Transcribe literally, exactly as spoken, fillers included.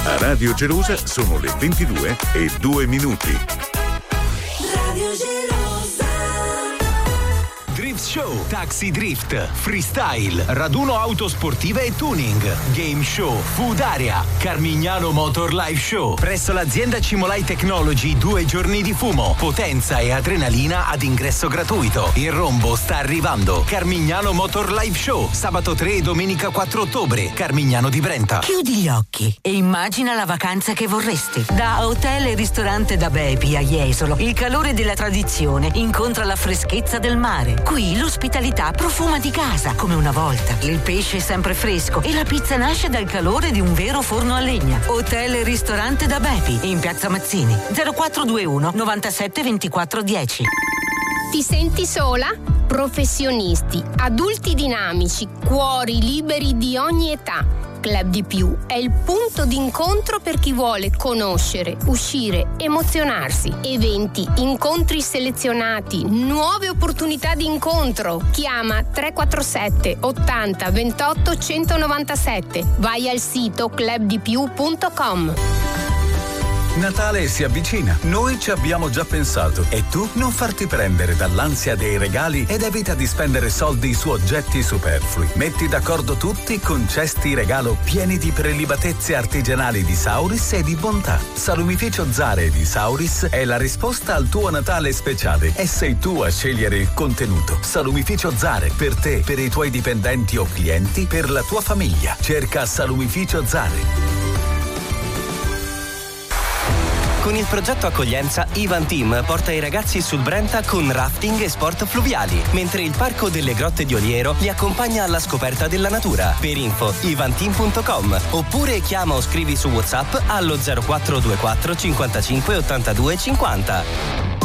A Radio Gelosa sono le ventidue e due minuti. Radio Gelosa. Drift Show, Taxi Drift, Freestyle, raduno auto sportive e tuning, Game Show, Food Area, Carmignano Motor Live Show. Presso l'azienda Cimolai Technology due giorni di fumo, potenza e adrenalina ad ingresso gratuito. Il rombo sta arrivando. Carmignano Motor Live Show, sabato tre e domenica quattro ottobre, Carmignano di Brenta. Chiudi gli occhi e immagina la vacanza che vorresti. Da hotel e ristorante da Bepi a Jesolo, il calore della tradizione incontra la freschezza del mare. Qui l'ospitalità profuma di casa, come una volta. Il pesce è sempre fresco e la pizza nasce dal calore di un vero forno a legna. Hotel e ristorante da Bepi, in Piazza Mazzini. zero quattro due uno novantasette ventiquattro dieci. Ti senti sola? Professionisti, adulti dinamici, cuori liberi di ogni età. Club di Più è il punto d'incontro per chi vuole conoscere, uscire, emozionarsi. Eventi, incontri selezionati, nuove opportunità di incontro. Chiama tre quattro sette ottanta ventotto centonovantasette. Vai al sito club di più punto com. Natale si avvicina, noi ci abbiamo già pensato e tu non farti prendere dall'ansia dei regali ed evita di spendere soldi su oggetti superflui. Metti d'accordo tutti con cesti regalo pieni di prelibatezze artigianali di Sauris e di bontà. Salumificio Zare di Sauris è la risposta al tuo Natale speciale e sei tu a scegliere il contenuto. Salumificio Zare per te, per i tuoi dipendenti o clienti, per la tua famiglia. Cerca Salumificio Zare. Con il progetto Accoglienza, Ivan Team porta i ragazzi sul Brenta con rafting e sport fluviali, mentre il Parco delle Grotte di Oliero li accompagna alla scoperta della natura. Per info ivanteam punto com oppure chiama o scrivi su WhatsApp allo zero quattro due quattro cinquantacinque ottantadue cinquanta.